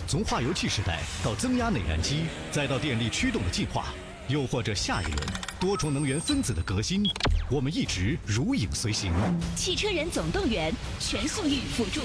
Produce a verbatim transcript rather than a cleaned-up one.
从化油器时代到增压内燃机，再到电力驱动的进化，又或者下一轮多重能源分子的革新，我们一直如影随形。 汽车人总动员，全速域辅助